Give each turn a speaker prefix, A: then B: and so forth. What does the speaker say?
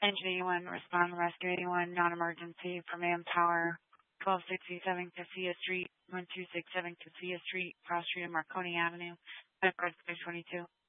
A: Engine 81, respond to rescue 81, non-emergency for Manpower, 1267 Casilla Street, 1267 Casilla Street, cross street of Marconi Avenue, Bedford 522.